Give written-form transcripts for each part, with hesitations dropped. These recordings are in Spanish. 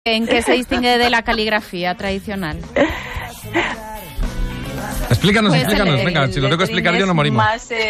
¿En qué se distingue de la caligrafía tradicional? Explícanos, venga, si lo tengo que explicar yo no morimos.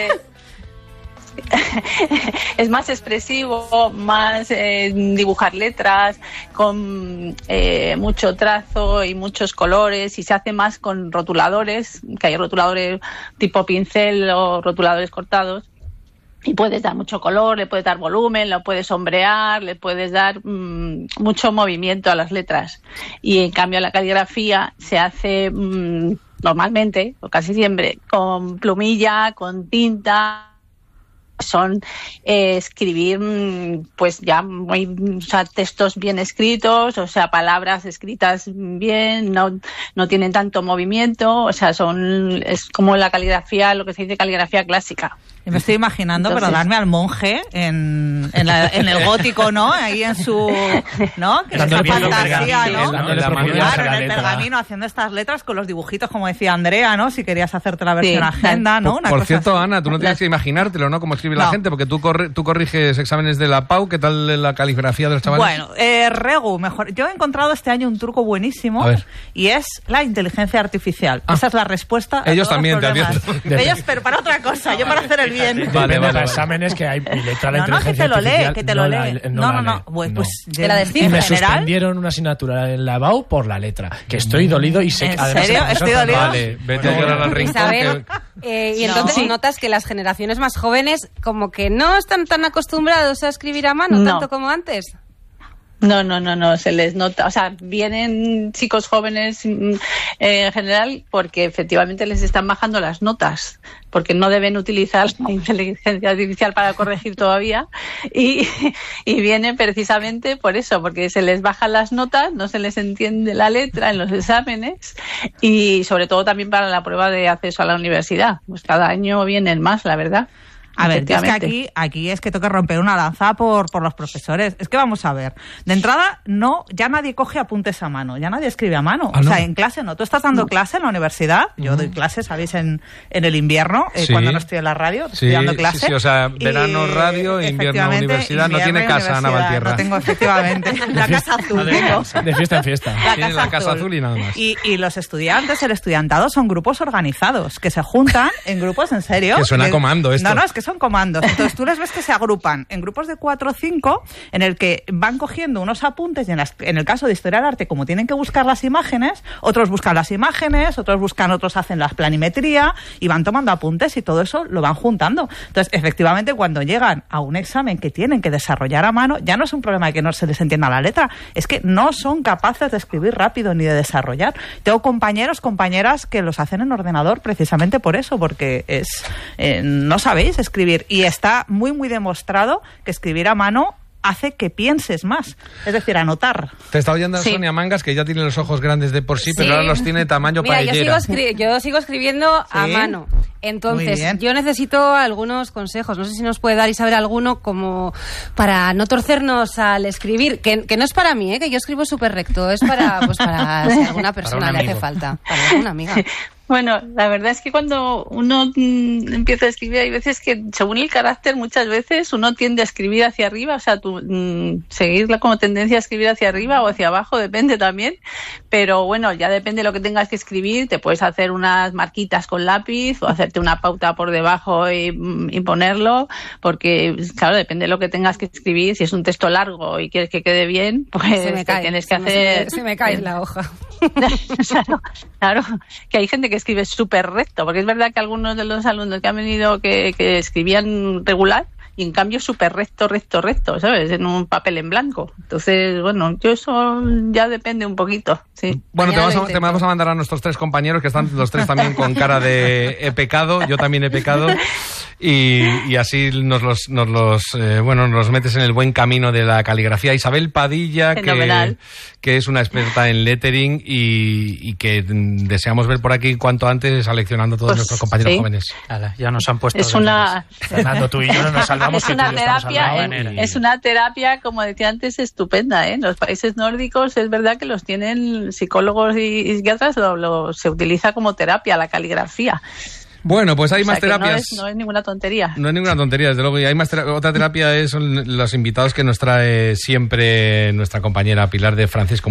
Es más expresivo, más dibujar letras con mucho trazo y muchos colores, y se hace más con rotuladores, que hay rotuladores tipo pincel o rotuladores cortados, y puedes dar mucho color, le puedes dar volumen, lo puedes sombrear, le puedes dar mucho movimiento a las letras. Y en cambio la caligrafía se hace normalmente, o casi siempre, con plumilla, con tinta. Son escribir pues ya textos bien escritos, o sea, palabras escritas bien, no tienen tanto movimiento, o sea, es como la caligrafía, lo que se dice caligrafía clásica. Y me estoy imaginando, perdonadme, al monje en el gótico, ¿no? Ahí en su, ¿no? Que es fantasía, ¿no? Claro, en el pergamino haciendo estas letras con los dibujitos, como decía Andrea, ¿no? Si querías hacerte la versión agenda, ¿no? Por cierto, así. Ana, tú no tienes que imaginártelo, ¿no? Como escribe la gente, porque tú corriges exámenes de la PAU. ¿Qué tal la caligrafía de los chavales? Bueno, Regu, mejor. Yo he encontrado este año un truco buenísimo, y es la inteligencia artificial. Esa es la respuesta. Ellos también te advierto. Ellos, pero para otra cosa, yo para hacer el bien. Vale. Exámenes que hay letra de inteligencia artificial. Que te lo lee. No. Pues de la y me suspendieron una asignatura en la BAU por la letra. Que estoy dolido y sé que además... ¿En serio? ¿Estoy dolido? Vale, vete a llorar al rincón. Isabel, y entonces notas que las generaciones más jóvenes como que no están tan acostumbrados a escribir a mano tanto como antes. No, se les nota. O sea, vienen chicos jóvenes en general porque efectivamente les están bajando las notas, porque no deben utilizar la inteligencia artificial para corregir todavía, y vienen precisamente por eso, porque se les bajan las notas, no se les entiende la letra en los exámenes, y sobre todo también para la prueba de acceso a la universidad. Pues cada año vienen más, la verdad. A ver, es que aquí es que toca romper una lanza por los profesores. Es que vamos a ver, de entrada ya nadie coge apuntes a mano, ya nadie escribe a mano. O sea, en clase no. Tú estás dando clase en la universidad, yo doy clase, ¿sabéis? En el invierno, cuando no estoy en la radio, estoy dando clase. Sí, o sea, verano radio, invierno universidad, no tiene casa Ana Valtierra. No tengo, efectivamente, la casa azul. De fiesta en fiesta. Tiene la casa azul y nada más. Y los estudiantes, el estudiantado, son grupos organizados, que se juntan en grupos, en serio. Que suena comando esto. No, es que son comandos. Entonces tú les ves que se agrupan en grupos de 4 o 5 en el que van cogiendo unos apuntes, y en el caso de historia del arte, como tienen que buscar las imágenes, otros buscan las imágenes, otros hacen la planimetría y van tomando apuntes, y todo eso lo van juntando. Entonces, efectivamente, cuando llegan a un examen que tienen que desarrollar a mano, ya no es un problema de que no se les entienda la letra, es que no son capaces de escribir rápido ni de desarrollar. Tengo compañeras que los hacen en ordenador precisamente por eso, porque no sabéis escribir, y está muy, muy demostrado que escribir a mano hace que pienses más, es decir, anotar. Te está oyendo Sonia Mangas, que ya tiene los ojos grandes de por sí, pero ahora los tiene tamaño paellera. Yo sigo escribiendo a mano. Entonces, yo necesito algunos consejos. No sé si nos puede dar, Isabel, alguno como para no torcernos al escribir, que no es para mí, que yo escribo súper recto, es para si a alguna persona le hace falta, para alguna amiga. Bueno, la verdad es que cuando uno empieza a escribir, hay veces que, según el carácter, muchas veces uno tiende a escribir hacia arriba, o sea, seguirla como tendencia a escribir hacia arriba o hacia abajo, depende también, pero bueno, ya depende de lo que tengas que escribir, te puedes hacer unas marquitas con lápiz o hacerte una pauta por debajo y ponerlo, porque, claro, depende de lo que tengas que escribir. Si es un texto largo y quieres que quede bien, pues tienes que hacer... Se me cae la hoja. Claro, que hay gente que escribe súper recto, porque es verdad que algunos de los alumnos que han venido que escribían regular, y en cambio súper recto, ¿sabes? En un papel en blanco. Entonces, bueno, yo eso ya depende un poquito, sí. Bueno, te vamos a mandar a nuestros 3 compañeros, que están los 3 también con cara de he pecado, yo también he pecado, y así nos los metes en el buen camino de la caligrafía. Isabel Padilla, que es una experta en lettering y que deseamos ver por aquí cuanto antes seleccionando a todos nuestros compañeros jóvenes. Ya nos han puesto... Fernando, tú y yo no nos salvamos. Es una terapia, como decía antes, estupenda, ¿eh? En los países nórdicos es verdad que los tienen psicólogos y psiquiatras, se utiliza como terapia la caligrafía. Bueno, pues hay más terapias. No es ninguna tontería. No es ninguna tontería, desde luego. Y hay otra terapia son los invitados que nos trae siempre nuestra compañera Pilar de Francisco